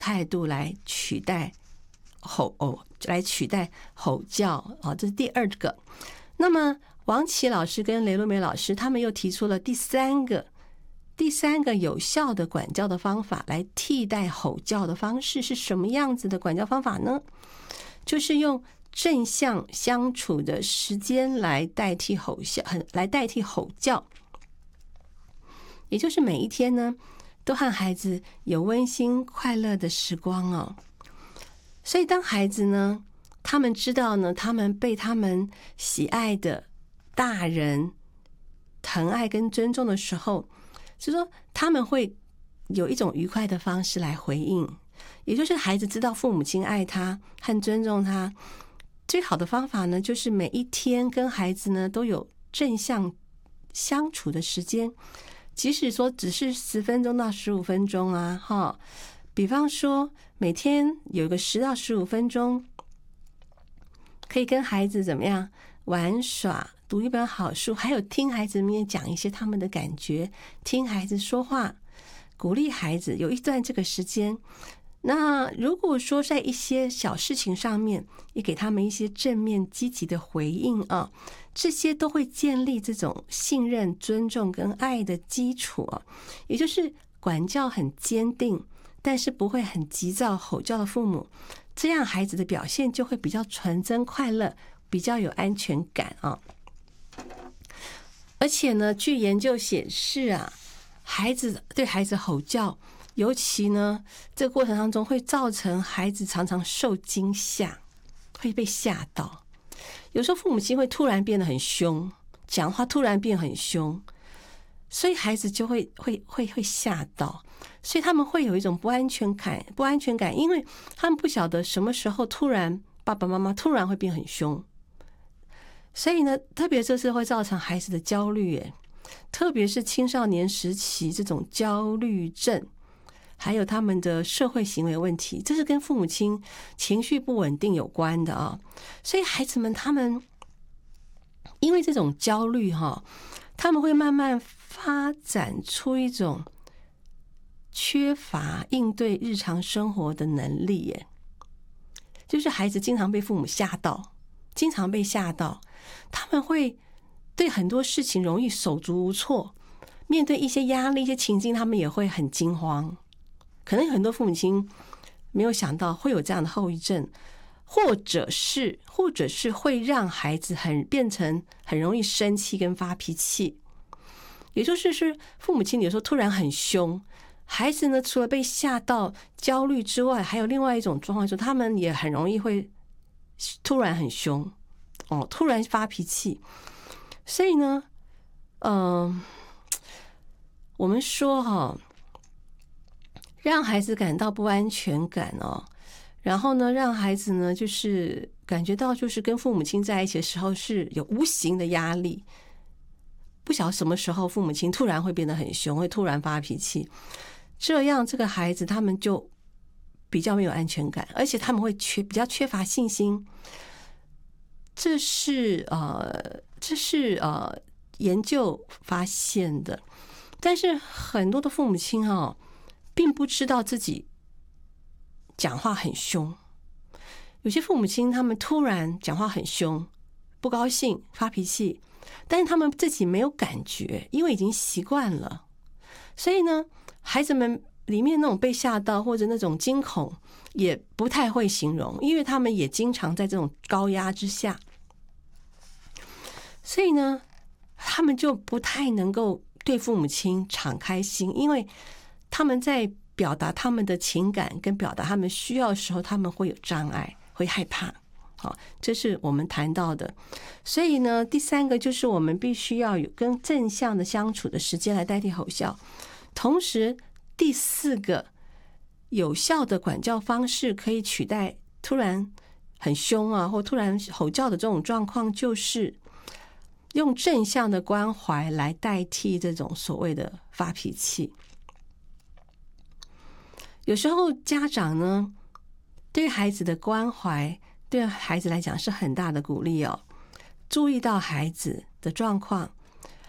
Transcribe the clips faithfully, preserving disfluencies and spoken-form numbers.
态度来取代吼哦，来取代吼叫啊，这是第二个。那么王琦老师跟雷洛梅老师他们又提出了第三个第三个有效的管教的方法来替代吼叫的方式，是什么样子的管教方法呢？就是用正向相处的时间来代替吼叫，来代替吼叫。也就是每一天呢，都和孩子有温馨快乐的时光哦。所以当孩子呢，他们知道呢，他们被他们喜爱的大人疼爱跟尊重的时候，就是说他们会有一种愉快的方式来回应。也就是孩子知道父母亲爱他和尊重他，最好的方法呢，就是每一天跟孩子呢都有正向相处的时间，即使说只是十分钟到十五分钟啊，哈，比方说每天有个十到十五分钟，可以跟孩子怎么样玩耍，读一本好书，还有听孩子们讲一些他们的感觉，听孩子说话，鼓励孩子，有一段这个时间。那如果说在一些小事情上面也给他们一些正面积极的回应啊，这些都会建立这种信任、尊重跟爱的基础啊。也就是管教很坚定，但是不会很急躁吼叫的父母，这样孩子的表现就会比较纯真快乐，比较有安全感啊。而且呢，据研究显示啊，孩子对孩子吼叫，尤其呢，这个过程当中会造成孩子常常受惊吓，会被吓到。有时候父母亲会突然变得很凶，讲话突然变很凶，所以孩子就会会会会吓到，所以他们会有一种不安全感，不安全感，因为他们不晓得什么时候突然爸爸妈妈突然会变很凶，所以呢，特别这是会造成孩子的焦虑耶，特别是青少年时期这种焦虑症。还有他们的社会行为问题，这是跟父母亲情绪不稳定有关的啊。所以孩子们他们因为这种焦虑哈，他们会慢慢发展出一种缺乏应对日常生活的能力耶。就是孩子经常被父母吓到，经常被吓到，他们会对很多事情容易手足无措，面对一些压力、一些情境，他们也会很惊慌。可能很多父母亲没有想到会有这样的后遗症，或者是或者是会让孩子很变成很容易生气跟发脾气。也就是是父母亲有时候突然很凶，孩子呢除了被吓到焦虑之外，还有另外一种状况，就是他们也很容易会突然很凶哦，突然发脾气。所以呢，嗯、呃，我们说哈、哦。让孩子感到不安全感哦，然后呢，让孩子呢就是感觉到就是跟父母亲在一起的时候是有无形的压力，不晓得什么时候父母亲突然会变得很凶，会突然发脾气，这样这个孩子他们就比较没有安全感，而且他们会缺比较缺乏信心。这是呃，这是呃研究发现的，但是很多的父母亲哦。并不知道自己讲话很凶，有些父母亲他们突然讲话很凶，不高兴发脾气，但是他们自己没有感觉，因为已经习惯了。所以呢，孩子们里面那种被吓到或者那种惊恐也不太会形容，因为他们也经常在这种高压之下，所以呢，他们就不太能够对父母亲敞开心，因为他们在表达他们的情感跟表达他们需要的时候，他们会有障碍，会害怕。好，这是我们谈到的。所以呢，第三个就是我们必须要有跟正向的相处的时间来代替吼笑。同时，第四个有效的管教方式可以取代突然很凶啊，或突然吼叫的这种状况，就是用正向的关怀来代替这种所谓的发脾气。有时候家长呢，对孩子的关怀，对孩子来讲是很大的鼓励哦。注意到孩子的状况，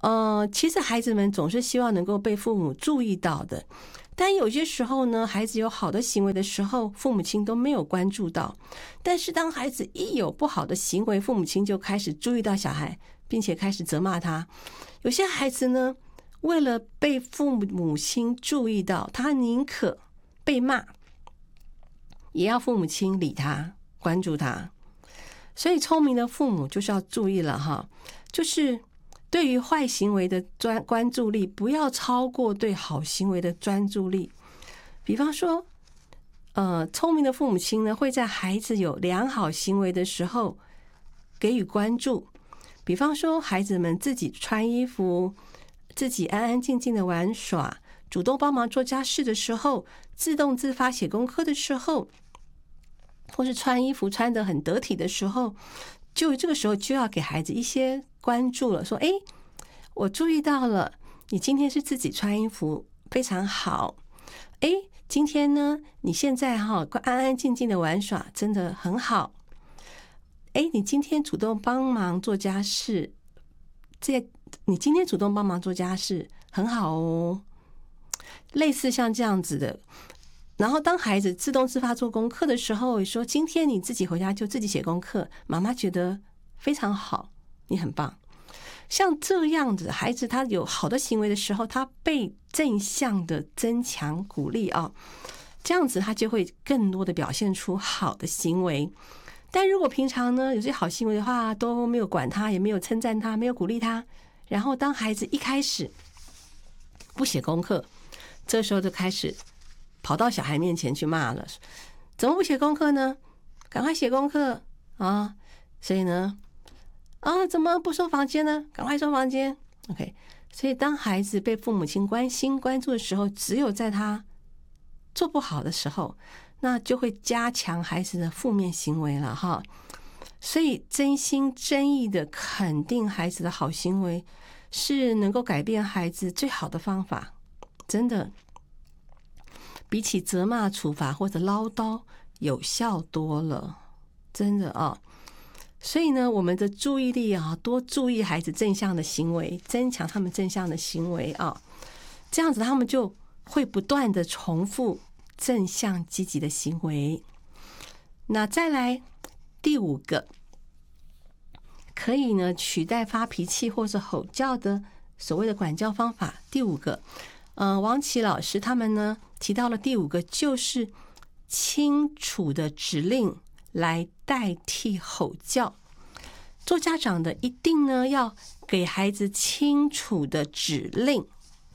呃，其实孩子们总是希望能够被父母注意到的，但有些时候呢，孩子有好的行为的时候，父母亲都没有关注到。但是当孩子一有不好的行为，父母亲就开始注意到小孩，并且开始责骂他。有些孩子呢，为了被父母亲注意到，他宁可被骂，也要父母亲理他，关注他。所以聪明的父母就是要注意了哈，就是对于坏行为的专关注力不要超过对好行为的专注力。比方说，呃，聪明的父母亲呢，会在孩子有良好行为的时候给予关注。比方说，孩子们自己穿衣服，自己安安静静的玩耍，主动帮忙做家事的时候，自动自发写功课的时候，或是穿衣服穿得很得体的时候，就这个时候就要给孩子一些关注了，说，哎，我注意到了，你今天是自己穿衣服非常好，哎，今天呢，你现在哈安安静静的玩耍，真的很好。哎，你今天主动帮忙做家事，这你今天主动帮忙做家事很好哦。类似像这样子的。然后当孩子自动自发做功课的时候，说今天你自己回家就自己写功课，妈妈觉得非常好，你很棒。像这样子，孩子他有好的行为的时候，他被正向的增强鼓励啊，这样子他就会更多的表现出好的行为。但如果平常呢有些好行为的话都没有管他，也没有称赞他，没有鼓励他，然后当孩子一开始不写功课，这时候就开始跑到小孩面前去骂了，怎么不写功课呢？赶快写功课啊！所以呢，啊，怎么不收房间呢？赶快收房间。OK， 所以当孩子被父母亲关心关注的时候，只有在他做不好的时候，那就会加强孩子的负面行为了哈。所以真心真意的肯定孩子的好行为，是能够改变孩子最好的方法，真的。比起责骂、处罚或者唠叨有效多了，真的啊！所以呢，我们的注意力啊，多注意孩子正向的行为，增强他们正向的行为啊，这样子他们就会不断的重复正向积极的行为。那再来第五个，可以呢取代发脾气或者吼叫的所谓的管教方法。第五个，呃，王琦老师他们呢提到了第五个，就是清楚的指令来代替吼叫。做家长的一定呢要给孩子清楚的指令，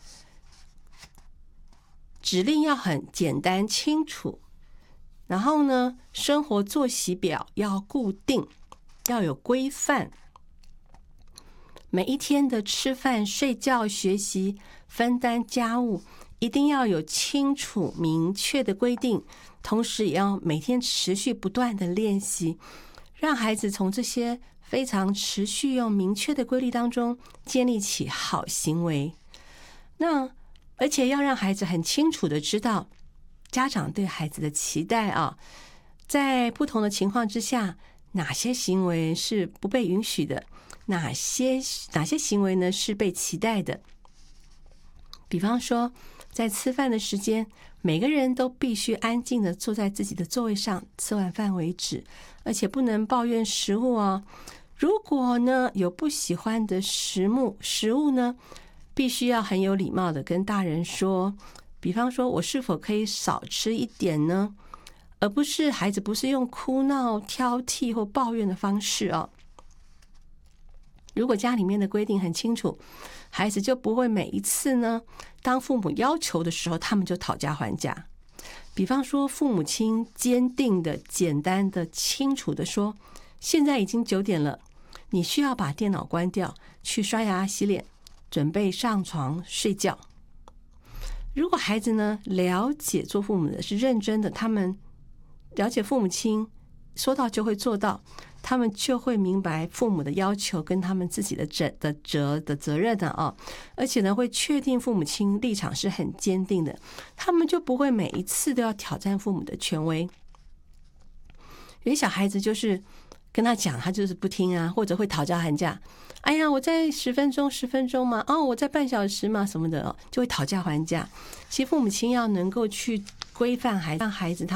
指令要很简单清楚，然后呢生活作息表要固定，要有规范，每一天的吃饭、睡觉、学习、分担家务一定要有清楚明确的规定，同时也要每天持续不断的练习，让孩子从这些非常持续又明确的规律当中建立起好行为。那而且要让孩子很清楚的知道家长对孩子的期待啊，在不同的情况之下，哪些行为是不被允许的，哪些哪些行为呢是被期待的。比方说在吃饭的时间，每个人都必须安静的坐在自己的座位上，吃完饭为止，而且不能抱怨食物哦。如果呢有不喜欢的食物食物呢，必须要很有礼貌的跟大人说，比方说我是否可以少吃一点呢？而不是孩子不是用哭闹、挑剔或抱怨的方式哦。如果家里面的规定很清楚，孩子就不会每一次呢，当父母要求的时候，他们就讨价还价。比方说，父母亲坚定的、简单的、清楚的说，现在已经九点了，你需要把电脑关掉，去刷牙、洗脸，准备上床睡觉。如果孩子呢了解做父母的是认真的，他们了解父母亲说到就会做到，他们就会明白父母的要求跟他们自己的责的责的责任的啊，而且呢会确定父母亲立场是很坚定的，他们就不会每一次都要挑战父母的权威。有些小孩子就是跟他讲，他就是不听啊，或者会讨价还价。哎呀，我在十分钟，十分钟嘛，哦，我在半小时嘛，什么的，就会讨价还价。其实父母亲要能够去规范孩子，让孩子他